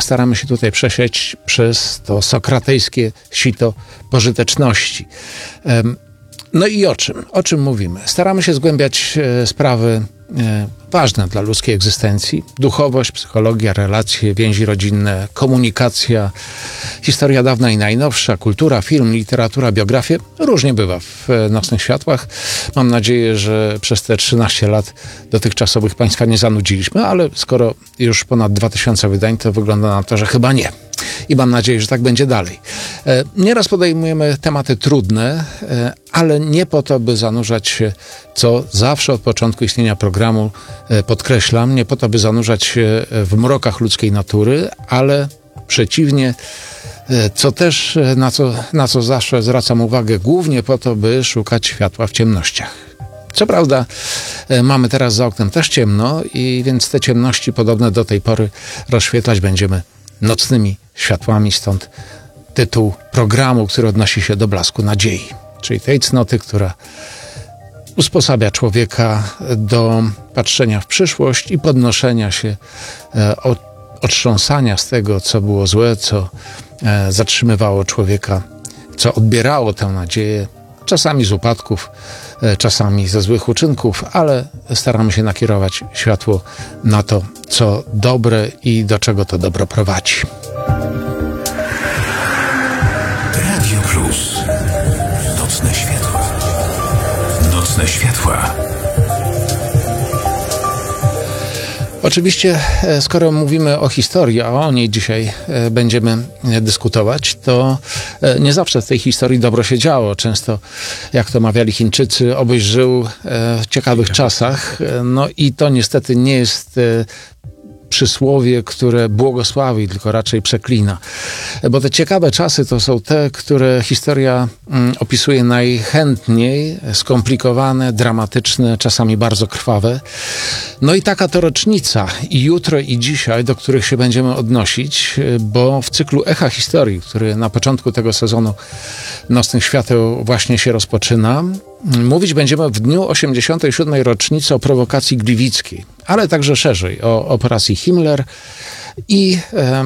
staramy się tutaj przesieć przez to sokratejskie sito pożyteczności. No i o czym mówimy? Staramy się zgłębiać sprawy ważne dla ludzkiej egzystencji. Duchowość, psychologia, relacje, więzi rodzinne, komunikacja, historia dawna i najnowsza, kultura, film, literatura, biografie. Różnie bywa w Nocnych Światłach. Mam nadzieję, że przez te 13 lat dotychczasowych Państwa nie zanudziliśmy, ale skoro już ponad 2000 wydań, to wygląda na to, że chyba nie. I mam nadzieję, że tak będzie dalej. Nieraz podejmujemy tematy trudne, ale nie po to, by zanurzać się, co zawsze od początku istnienia programu podkreślam, nie po to, by zanurzać się w mrokach ludzkiej natury, ale przeciwnie, co też, na co zawsze zwracam uwagę, głównie po to, by szukać światła w ciemnościach. Co prawda mamy teraz za oknem też ciemno i więc te ciemności podobne do tej pory rozświetlać będziemy nocnymi światłami, stąd tytuł programu, który odnosi się do blasku nadziei, czyli tej cnoty, która usposabia człowieka do patrzenia w przyszłość i podnoszenia się, otrząsania z tego, co było złe, co zatrzymywało człowieka, co odbierało tę nadzieję, czasami z upadków, czasami ze złych uczynków, ale staramy się nakierować światło na to, co dobre i do czego to dobro prowadzi. Radio Plus. Nocne światła. Nocne światła. Oczywiście, skoro mówimy o historii, a o niej dzisiaj będziemy dyskutować, to nie zawsze w tej historii dobro się działo. Często, jak to mawiali Chińczycy, obyś żył w ciekawych czasach. No i to niestety nie jest przysłowie, które błogosławi, tylko raczej przeklina. Bo te ciekawe czasy to są te, które historia opisuje najchętniej, skomplikowane, dramatyczne, czasami bardzo krwawe. No i taka to rocznica i jutro i dzisiaj, do których się będziemy odnosić, bo w cyklu Echa Historii, który na początku tego sezonu Nocnych Świateł właśnie się rozpoczyna, mówić będziemy w dniu 87. rocznicy o prowokacji gliwickiej, ale także szerzej o operacji Himmler i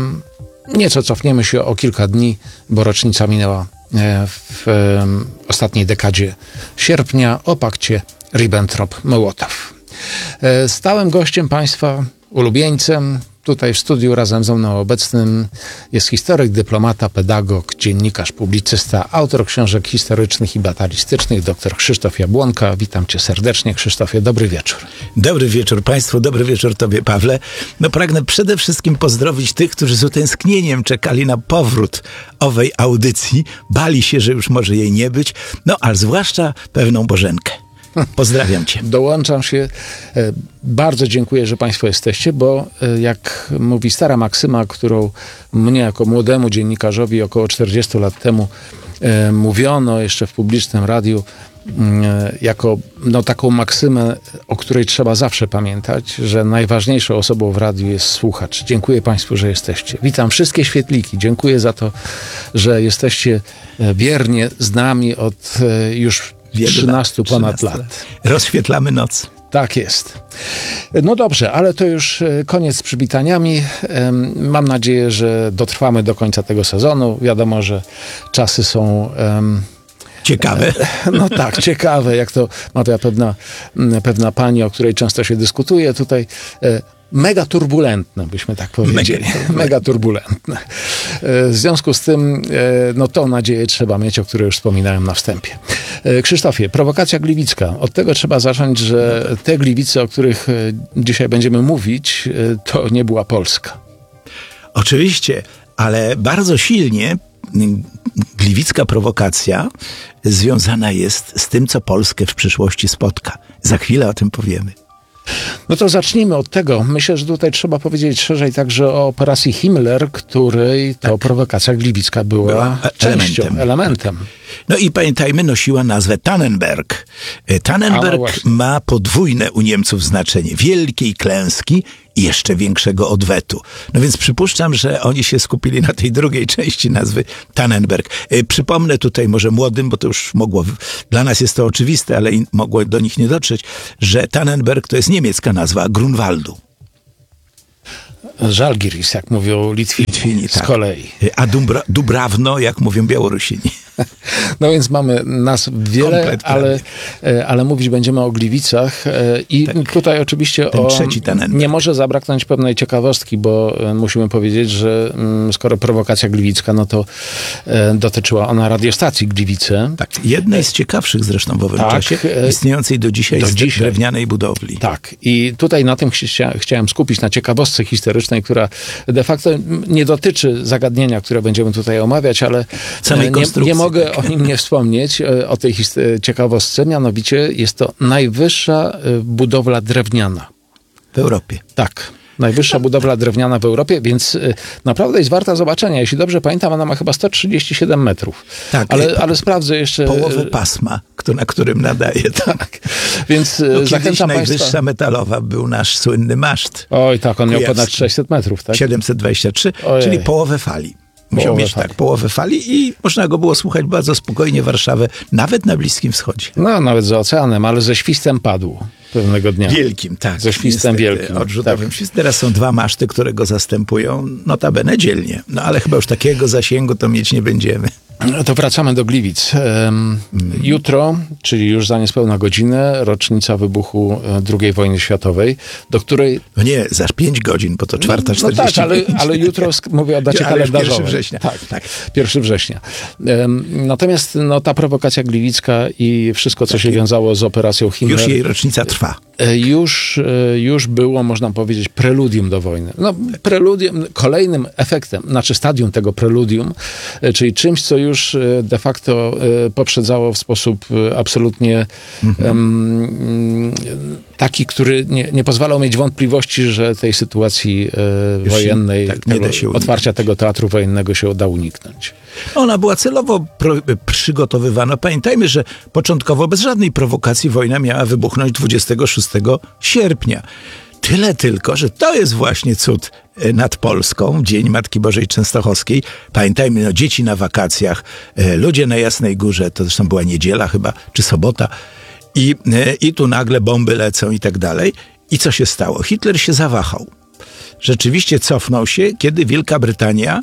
nieco cofniemy się o kilka dni, bo rocznica minęła w ostatniej dekadzie sierpnia, o pakcie Ribbentrop-Mołotow. Stałym gościem Państwa, ulubieńcem, tutaj w studiu razem ze mną obecnym jest historyk, dyplomata, pedagog, dziennikarz, publicysta, autor książek historycznych i batalistycznych, dr Krzysztof Jabłonka. Witam Cię serdecznie, Krzysztofie, dobry wieczór. Dobry wieczór Państwu, dobry wieczór Tobie, Pawle. No pragnę przede wszystkim pozdrowić tych, którzy z utęsknieniem czekali na powrót owej audycji, bali się, że już może jej nie być, no ale zwłaszcza pewną Bożenkę. Pozdrawiam Cię. Dołączam się. Bardzo dziękuję, że Państwo jesteście, bo jak mówi stara maksyma, którą mnie jako młodemu dziennikarzowi około 40 lat temu mówiono jeszcze w publicznym radiu, jako taką maksymę, o której trzeba zawsze pamiętać, że najważniejszą osobą w radiu jest słuchacz. Dziękuję Państwu, że jesteście. Witam wszystkie świetliki. Dziękuję za to, że jesteście wiernie z nami od już 13 ponad lat. Rozświetlamy noc. Tak jest. No dobrze, ale to już koniec z przywitaniami. Mam nadzieję, że dotrwamy do końca tego sezonu. Wiadomo, że czasy są... ciekawe. No tak, ciekawe, jak to mawia pewna pani, o której często się dyskutuje tutaj. Mega turbulentne, byśmy tak powiedzieli. Mega turbulentne. W związku z tym, tą nadzieję trzeba mieć, o której już wspominałem na wstępie. Krzysztofie, prowokacja gliwicka. Od tego trzeba zacząć, że te Gliwice, o których dzisiaj będziemy mówić, to nie była Polska. Oczywiście, ale bardzo silnie gliwicka prowokacja związana jest z tym, co Polskę w przyszłości spotka. Za chwilę o tym powiemy. No to zacznijmy od tego. Myślę, że tutaj trzeba powiedzieć szerzej także o operacji Himmler, której to prowokacja gliwicka była częścią, elementem. No i pamiętajmy, nosiła nazwę Tannenberg. Tannenberg ma podwójne u Niemców znaczenie. Wielkiej klęski i jeszcze większego odwetu. No więc przypuszczam, że oni się skupili na tej drugiej części nazwy Tannenberg. Przypomnę tutaj może młodym, bo to już dla nas jest to oczywiste, ale mogło do nich nie dotrzeć, że Tannenberg to jest niemiecka nazwa Grunwaldu. Żalgiris, jak mówią Litwini z kolei. A Dubrawno, jak mówią Białorusini. No więc mamy nas wiele, ale mówić będziemy o Gliwicach i tutaj oczywiście nie może zabraknąć pewnej ciekawostki, bo musimy powiedzieć, że skoro prowokacja gliwicka, no to dotyczyła ona radiostacji Gliwice. Tak, jednej z ciekawszych zresztą w owym czasie, istniejącej do dzisiaj drewnianej budowli. Tak, i tutaj na tym chciałem skupić, na ciekawostce historycznej, która de facto nie dotyczy zagadnienia, które będziemy tutaj omawiać, ale nie mogę o nim nie wspomnieć, o tej ciekawostce, mianowicie jest to najwyższa budowla drewniana. W Europie. Tak. Najwyższa budowla drewniana w Europie, więc naprawdę jest warta zobaczenia. Jeśli dobrze pamiętam, ona ma chyba 137 metrów. Tak, ale sprawdzę jeszcze... Połowę pasma, na którym nadaje. Tak. Więc zachęcam najwyższa Państwa... metalowa był nasz słynny maszt. Oj, tak, on miał ponad 600 metrów, tak? 723, czyli połowę fali. Musiał mieć połowę fali i można go było słuchać bardzo spokojnie Warszawę, nawet na Bliskim Wschodzie. No, nawet za oceanem, ale ze świstem padł pewnego dnia. Wielkim, tak. Ze świstem wielkim. Odrzutowym. Tak. Teraz są 2 maszty, które go zastępują, notabene dzielnie. No ale chyba już takiego zasięgu to mieć nie będziemy. No to wracamy do Gliwic. Jutro, czyli już za niespełna godzinę, rocznica wybuchu II wojny światowej, do której... No nie, za 5 godzin, bo to 4:45. No tak, ale jutro mówię o dacie kalendarzowej. 1 września. Tak. 1 września. Natomiast ta prowokacja gliwicka i wszystko, co się wiązało z operacją Himmler... Już jej rocznica trwa. Już było, można powiedzieć, preludium do wojny. No, preludium, kolejnym efektem, stadium tego preludium, czyli czymś, co już de facto poprzedzało w sposób absolutnie taki, który nie pozwalał mieć wątpliwości, że tej sytuacji wojennej, otwarcia tego teatru wojennego się da uniknąć. Ona była celowo przygotowywana. Pamiętajmy, że początkowo bez żadnej prowokacji wojna miała wybuchnąć 26 sierpnia. Tyle tylko, że to jest właśnie cud nad Polską, Dzień Matki Bożej Częstochowskiej. Pamiętajmy, dzieci na wakacjach, ludzie na Jasnej Górze, to zresztą była niedziela chyba, czy sobota, i tu nagle bomby lecą i tak dalej. I co się stało? Hitler się zawahał. Rzeczywiście cofnął się, kiedy Wielka Brytania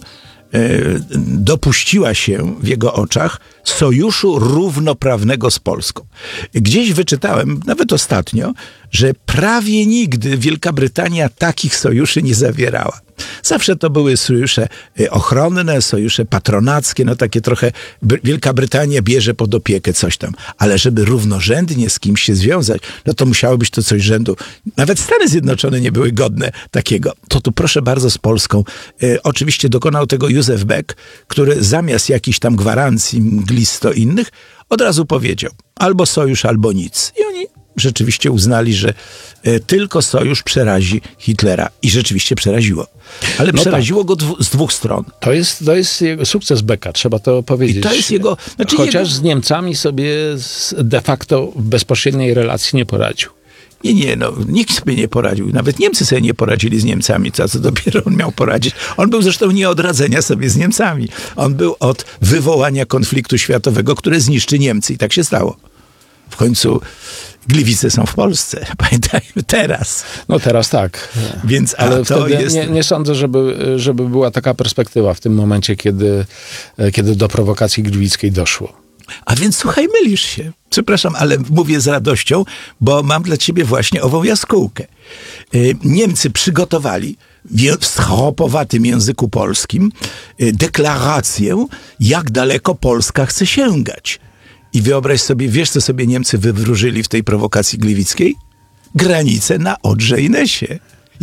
dopuściła się w jego oczach sojuszu równoprawnego z Polską. Gdzieś wyczytałem, nawet ostatnio, że prawie nigdy Wielka Brytania takich sojuszy nie zawierała. Zawsze to były sojusze ochronne, sojusze patronackie, takie trochę Wielka Brytania bierze pod opiekę coś tam. Ale żeby równorzędnie z kimś się związać, to musiało być to coś rzędu. Nawet Stany Zjednoczone nie były godne takiego. To tu proszę bardzo z Polską. Oczywiście dokonał tego Józef Beck, który zamiast jakichś tam gwarancji mglisto innych, od razu powiedział albo sojusz, albo nic. I oni rzeczywiście uznali, że tylko sojusz przerazi Hitlera. I rzeczywiście przeraziło. Ale przeraziło go z 2 stron. To jest jego sukces Becka, trzeba to powiedzieć. I to jest jego... Chociaż z Niemcami sobie de facto w bezpośredniej relacji nie poradził. Nie, nikt sobie nie poradził. Nawet Niemcy sobie nie poradzili z Niemcami, co dopiero on miał poradzić. On był zresztą nie od radzenia sobie z Niemcami. On był od wywołania konfliktu światowego, które zniszczy Niemcy. I tak się stało. W końcu Gliwice są w Polsce. Pamiętajmy, teraz. No teraz tak. Więc, ale wtedy nie sądzę, żeby była taka perspektywa w tym momencie, kiedy do prowokacji gliwickiej doszło. A więc słuchaj, mylisz się. Przepraszam, ale mówię z radością, bo mam dla ciebie właśnie ową jaskółkę. Niemcy przygotowali w schopowatym języku polskim deklarację, jak daleko Polska chce sięgać. I wyobraź sobie, wiesz, co sobie Niemcy wywróżyli w tej prowokacji gliwickiej? Granice na Odrze i Nesie.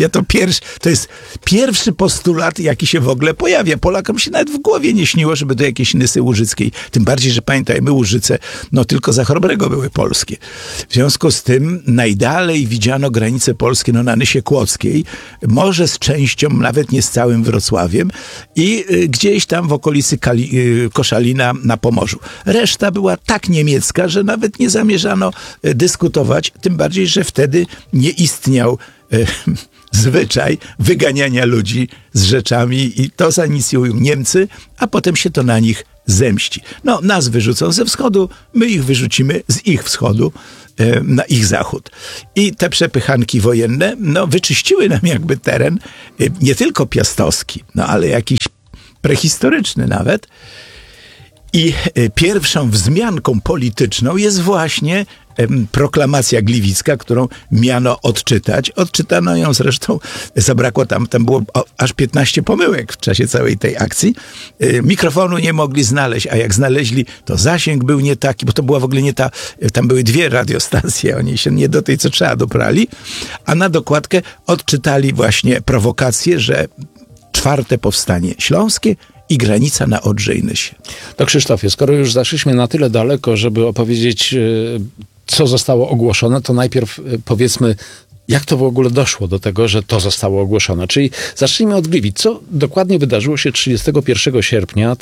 To jest pierwszy postulat, jaki się w ogóle pojawia. Polakom się nawet w głowie nie śniło, żeby do jakiejś Nysy Łużyckiej. Tym bardziej, że pamiętajmy, Łużyce, tylko za Chrobrego były polskie. W związku z tym najdalej widziano granice polskie na Nysie Kłodzkiej, może z częścią, nawet nie z całym Wrocławiem i gdzieś tam w okolicy Koszalina na Pomorzu. Reszta była tak niemiecka, że nawet nie zamierzano dyskutować, tym bardziej, że wtedy nie istniał zwyczaj wyganiania ludzi z rzeczami i to zainicjują Niemcy, a potem się to na nich zemści. No, nas wyrzucą ze wschodu, my ich wyrzucimy z ich wschodu na ich zachód. I te przepychanki wojenne, no, wyczyściły nam jakby teren, nie tylko piastowski, no, ale jakiś prehistoryczny nawet. I pierwszą wzmianką polityczną jest właśnie proklamacja gliwicka, którą miano odczytać. Odczytano ją zresztą, zabrakło tam było aż 15 pomyłek w czasie całej tej akcji. Mikrofonu nie mogli znaleźć, a jak znaleźli, to zasięg był nie taki, bo to była w ogóle nie ta, tam były 2 radiostacje, oni się nie do tej, co trzeba, dobrali, a na dokładkę odczytali właśnie prowokację, że 4. powstanie śląskie i granica na Odrze i Nysie. To Krzysztofie, skoro już zaszliśmy na tyle daleko, żeby opowiedzieć, co zostało ogłoszone, to najpierw powiedzmy, jak to w ogóle doszło do tego, że to zostało ogłoszone. Czyli zacznijmy od Gliwic. Co dokładnie wydarzyło się 31 sierpnia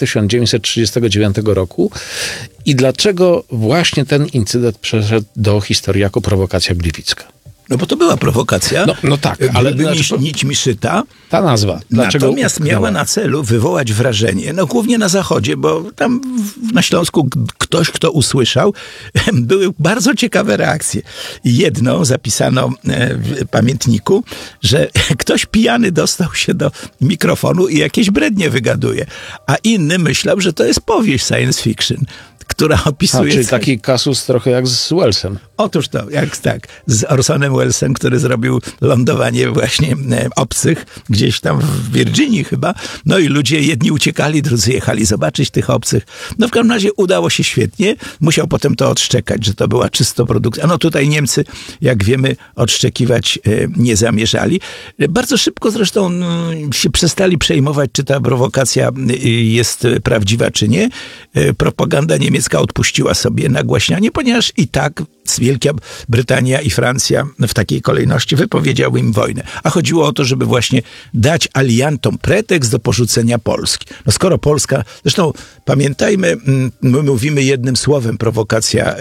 1939 roku i dlaczego właśnie ten incydent przeszedł do historii jako prowokacja gliwicka? No bo to była prowokacja. No tak, ale nićmi szyta. Ta nazwa. Dlaczego natomiast miała na celu wywołać wrażenie, no głównie na zachodzie, bo tam na Śląsku ktoś, kto usłyszał, były bardzo ciekawe reakcje. Jedną zapisano w pamiętniku, że ktoś pijany dostał się do mikrofonu i jakieś brednie wygaduje, a inny myślał, że to jest powieść science fiction, która opisuje... czyli taki kasus trochę jak z Wellsem. Otóż to, jak tak, z Orsonem Wellesem, który zrobił lądowanie właśnie obcych, gdzieś tam w Virginii chyba. No i ludzie, jedni uciekali, drudzy jechali zobaczyć tych obcych. No w każdym razie udało się świetnie. Musiał potem to odszczekać, że to była czysto produkcja. No tutaj Niemcy, jak wiemy, odszczekiwać nie zamierzali. Bardzo szybko zresztą się przestali przejmować, czy ta prowokacja jest prawdziwa, czy nie. Propaganda niemiecka odpuściła sobie nagłaśnianie, ponieważ i tak Wielka Brytania i Francja w takiej kolejności wypowiedziały im wojnę. A chodziło o to, żeby właśnie dać aliantom pretekst do porzucenia Polski. No skoro Polska, zresztą pamiętajmy, my mówimy jednym słowem prowokacja,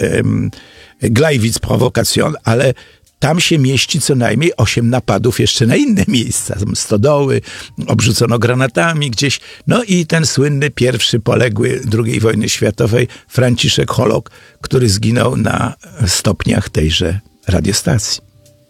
Gleiwitz Provokation, ale tam się mieści co najmniej 8 napadów jeszcze na inne miejsca. Stodoły, obrzucono granatami gdzieś. No i ten słynny pierwszy poległy II wojny światowej Franciszek Holok, który zginął na stopniach tejże radiostacji.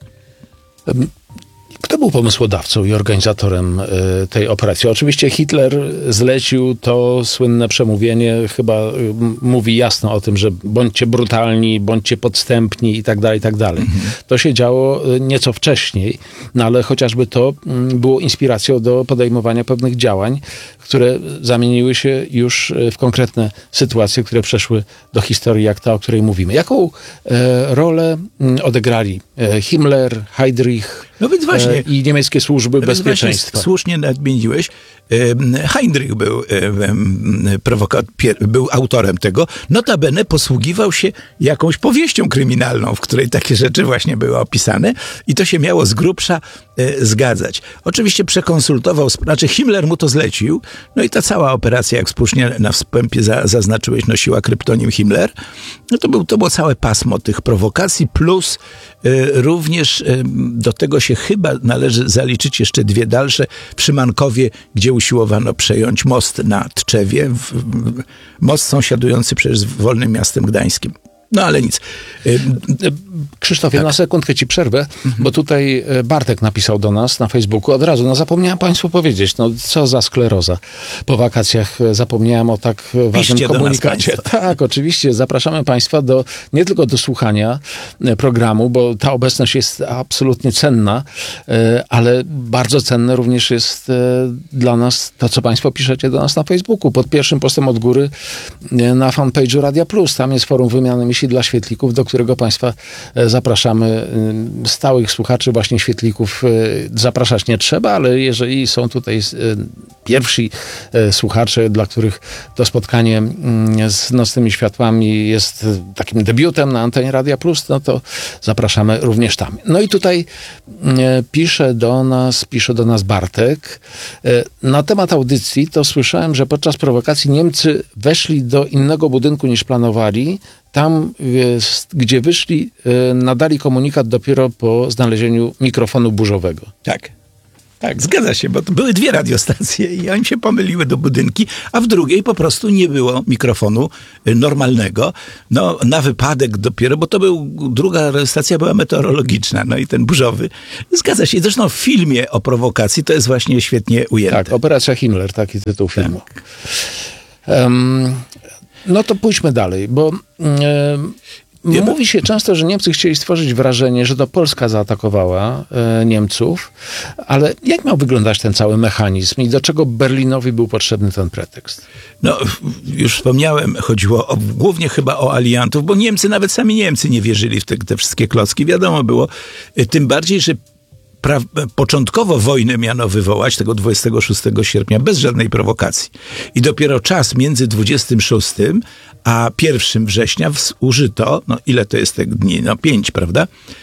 Kto był pomysłodawcą i organizatorem tej operacji? Oczywiście Hitler zlecił to słynne przemówienie, chyba mówi jasno o tym, że bądźcie brutalni, bądźcie podstępni i tak dalej, i tak dalej. To się działo nieco wcześniej, no ale chociażby to było inspiracją do podejmowania pewnych działań, które zamieniły się już w konkretne sytuacje, które przeszły do historii, jak ta, o której mówimy. Jaką rolę odegrali Himmler, Heydrich, no więc właśnie, i niemieckie służby bezpieczeństwa? Słusznie nadmieniłeś. Heinrich był autorem tego. Notabene posługiwał się jakąś powieścią kryminalną, w której takie rzeczy właśnie były opisane i to się miało z grubsza zgadzać. Oczywiście przekonsultował, znaczy Himmler mu to zlecił, no i ta cała operacja, jak słusznie na wstępie zaznaczyłeś, nosiła kryptonim Himmler. No to było całe pasmo tych prowokacji, plus również do tego się chyba należy zaliczyć jeszcze 2 dalsze w Szymankowie, gdzie usiłowano przejąć most na Tczewie, most sąsiadujący przecież z Wolnym Miastem Gdańskim. No ale nic. Krzysztofie, tak. Na sekundkę ci przerwę, bo tutaj Bartek napisał do nas na Facebooku od razu. No zapomniałem państwu powiedzieć, no co za skleroza. Po wakacjach zapomniałem o tak ważnym komunikacie. Tak, oczywiście. Zapraszamy państwa nie tylko do słuchania programu, bo ta obecność jest absolutnie cenna, ale bardzo cenne również jest dla nas to, co państwo piszecie do nas na Facebooku. Pod pierwszym postem od góry na fanpage'u Radia Plus. Tam jest forum wymiany myśli dla świetlików, do którego państwa zapraszamy. Stałych słuchaczy właśnie świetlików zapraszać nie trzeba, ale jeżeli są tutaj pierwsi słuchacze, dla których to spotkanie z Nocnymi Światłami jest takim debiutem na antenie Radia Plus, no to zapraszamy również tam. No i tutaj pisze do nas Bartek. Na temat audycji to słyszałem, że podczas prowokacji Niemcy weszli do innego budynku niż planowali. Tam, gdzie wyszli, nadali komunikat dopiero po znalezieniu mikrofonu burzowego. Tak. Tak, zgadza się, bo to były dwie radiostacje i oni się pomyliły do budynki, a w drugiej po prostu nie było mikrofonu normalnego. No, na wypadek dopiero, bo to druga radiostacja była meteorologiczna, no i ten burzowy. Zgadza się. Zresztą w filmie o prowokacji to jest właśnie świetnie ujęte. Tak, Operacja Himmler, taki tytuł filmu. Tak. No to pójdźmy dalej, bo mówi się często, że Niemcy chcieli stworzyć wrażenie, że to Polska zaatakowała Niemców, ale jak miał wyglądać ten cały mechanizm i do czego Berlinowi był potrzebny ten pretekst? No, już wspomniałem, chodziło głównie chyba o aliantów, bo Niemcy, nawet sami Niemcy nie wierzyli w te wszystkie klocki. Wiadomo było, tym bardziej, że początkowo wojnę miano wywołać tego 26 sierpnia bez żadnej prowokacji. I dopiero czas między 26 a 1 września użyto, no ile to jest tych dni? No 5, prawda?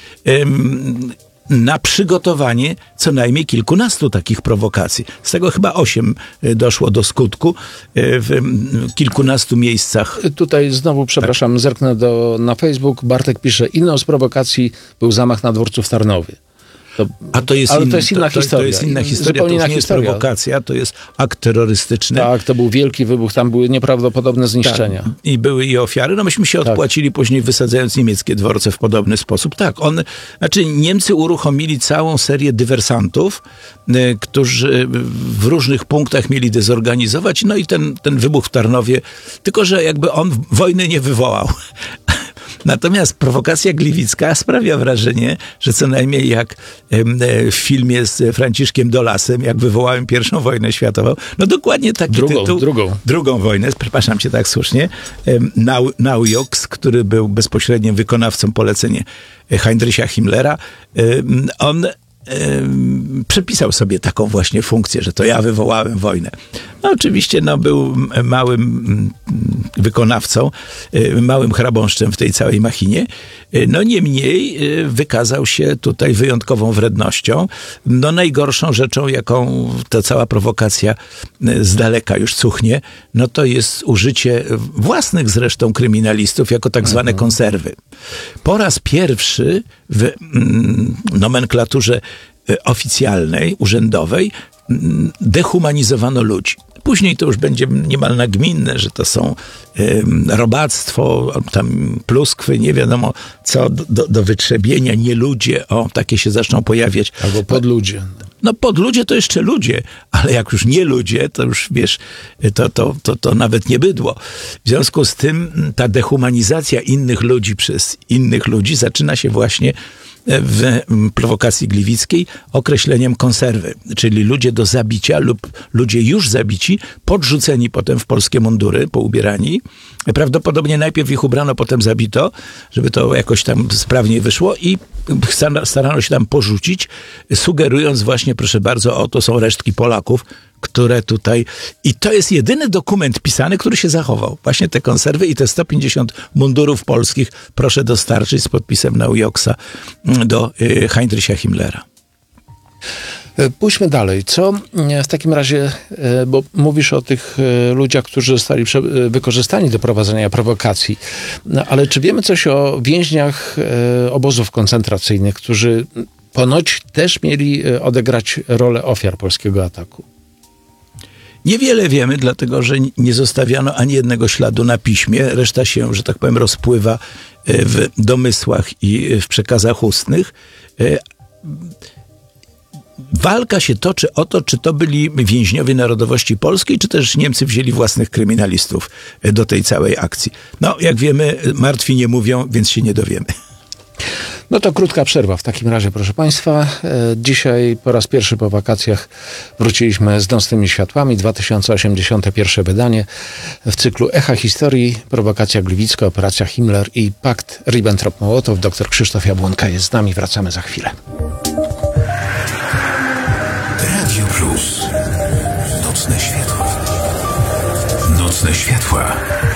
Na przygotowanie co najmniej kilkunastu takich prowokacji. Z tego chyba 8 doszło do skutku w kilkunastu miejscach. Tutaj znowu, przepraszam, zerknę na Facebook. Bartek pisze, inną z prowokacji był zamach na dworcu w Tarnowie. To jest inna historia. To jest inna historia, to już nie jest prowokacja, to jest akt terrorystyczny. Tak, to był wielki wybuch, tam były nieprawdopodobne zniszczenia. Tak, i były i ofiary. No myśmy się odpłacili później, wysadzając niemieckie dworce w podobny sposób. Tak, Niemcy uruchomili całą serię dywersantów, którzy w różnych punktach mieli dezorganizować, no i ten wybuch w Tarnowie, tylko że jakby on wojny nie wywołał. Natomiast prowokacja gliwicka sprawia wrażenie, że co najmniej jak w filmie z Franciszkiem Dolasem, jak wywołałem I wojnę światową, no dokładnie taki tytuł. Drugą wojnę, przepraszam cię tak słusznie, Naujoks, który był bezpośrednim wykonawcą polecenia Heinricha Himmlera, on przepisał sobie taką właśnie funkcję, że to ja wywołałem wojnę. No oczywiście był małym wykonawcą, małym chrabąszczem w tej całej machinie. No niemniej wykazał się tutaj wyjątkową wrednością. No najgorszą rzeczą, jaką ta cała prowokacja z daleka już cuchnie, no to jest użycie własnych zresztą kryminalistów jako tak zwane konserwy. Po raz pierwszy w nomenklaturze oficjalnej, urzędowej dehumanizowano ludzi. Później to już będzie niemal nagminne, że to są robactwo, tam pluskwy, nie wiadomo co, do wytrzebienia, nie ludzie, takie się zaczną pojawiać. Albo podludzie. No podludzie to jeszcze ludzie, ale jak już nie ludzie, to już wiesz, to nawet nie bydło. W związku z tym ta dehumanizacja innych ludzi przez innych ludzi zaczyna się właśnie w prowokacji gliwickiej określeniem konserwy, czyli ludzie do zabicia lub ludzie już zabici, podrzuceni potem w polskie mundury, poubierani. Prawdopodobnie najpierw ich ubrano, potem zabito, żeby to jakoś tam sprawniej wyszło i starano się tam porzucić, sugerując właśnie, proszę bardzo, to są resztki Polaków, które tutaj... I to jest jedyny dokument pisany, który się zachował. Właśnie te konserwy i te 150 mundurów polskich proszę dostarczyć z podpisem Naujoksa do Heinricha Himmlera. Pójdźmy dalej. Co w takim razie, bo mówisz o tych ludziach, którzy zostali wykorzystani do prowadzenia prowokacji, ale czy wiemy coś o więźniach obozów koncentracyjnych, którzy ponoć też mieli odegrać rolę ofiar polskiego ataku? Niewiele wiemy, dlatego że nie zostawiano ani jednego śladu na piśmie. Reszta się, że tak powiem, rozpływa w domysłach i w przekazach ustnych. Walka się toczy o to, czy to byli więźniowie narodowości polskiej, czy też Niemcy wzięli własnych kryminalistów do tej całej akcji. No, jak wiemy, martwi nie mówią, więc się nie dowiemy. No to krótka przerwa w takim razie, proszę Państwa. Dzisiaj po raz pierwszy po wakacjach wróciliśmy z Nocnymi Światłami, 2081 wydanie w cyklu Echa Historii, prowokacja gliwicka, operacja Himmler i pakt Ribbentrop-Mołotow. Dr Krzysztof Jabłonka jest z nami, wracamy za chwilę. Radio Plus. Nocne światła. Nocne światła.